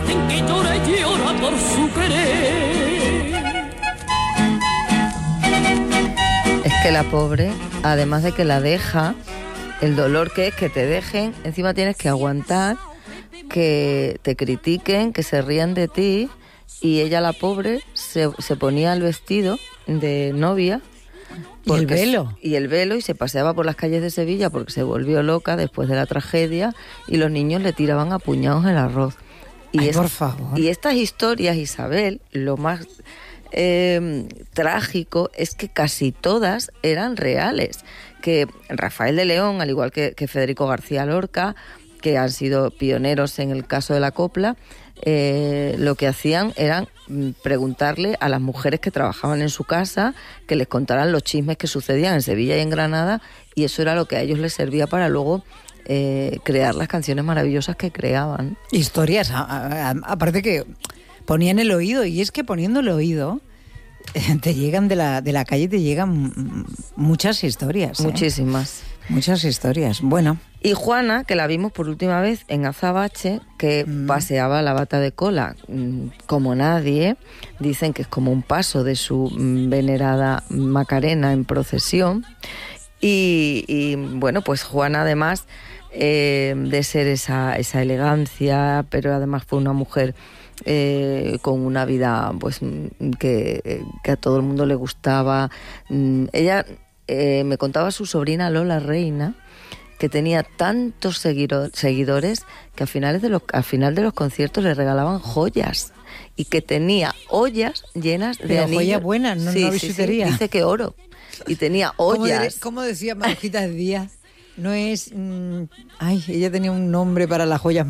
Virgen que llora y llora por su querer. Es que la pobre, además de que la deja, el dolor que es que te dejen, encima tienes que aguantar que te critiquen, que se rían de ti, y ella, la pobre, se ponía el vestido de novia. ¿Y el velo? Y el velo, y se paseaba por las calles de Sevilla porque se volvió loca después de la tragedia, y los niños le tiraban a puñados el arroz. Ay, por favor. Y estas historias, Isabel, lo más trágico es que casi todas eran reales. Que Rafael de León, al igual que Federico García Lorca, que han sido pioneros en el caso de la copla, lo que hacían eran preguntarle a las mujeres que trabajaban en su casa que les contaran los chismes que sucedían en Sevilla y en Granada, y eso era lo que a ellos les servía para luego crear las canciones maravillosas que creaban. Historias, aparte que ponían el oído, y es que poniendo el oído te llegan de la calle, te llegan muchas historias. Muchísimas. Muchas historias. Bueno. Y Juana, que la vimos por última vez en Azabache, que paseaba la bata de cola como nadie. Dicen que es como un paso de su venerada Macarena en procesión. Y bueno, pues Juana, además de ser esa elegancia, pero además fue una mujer con una vida pues que a todo el mundo le gustaba. Ella me contaba su sobrina Lola Reina, que tenía tantos seguidores que al final de los conciertos le regalaban joyas, y que tenía ollas llenas de anillos. Joyas buenas, no, no bisutería. Sí, dice que oro. Y tenía ollas. ¿Cómo decía Marujita Díaz? No es... ella tenía un nombre para las joyas